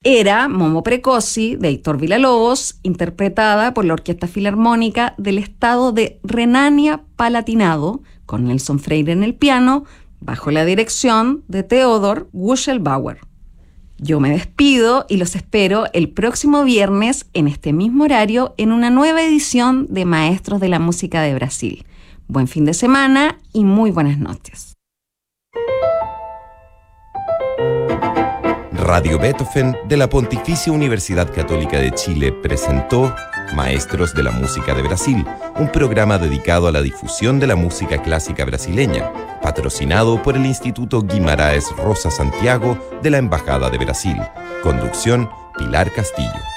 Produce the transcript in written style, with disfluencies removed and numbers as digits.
era Momo Precoci, de Heitor Villa-Lobos, interpretada por la Orquesta Filarmónica del Estado de Renania-Palatinado, con Nelson Freire en el piano, bajo la dirección de Theodor Guschelbauer. Yo me despido y los espero el próximo viernes en este mismo horario en una nueva edición de Maestros de la Música de Brasil. Buen fin de semana y muy buenas noches. Radio Beethoven de la Pontificia Universidad Católica de Chile presentó Maestros de la Música de Brasil, un programa dedicado a la difusión de la música clásica brasileña, patrocinado por el Instituto Guimarães Rosa Santiago de la Embajada de Brasil. Conducción, Pilar Castillo.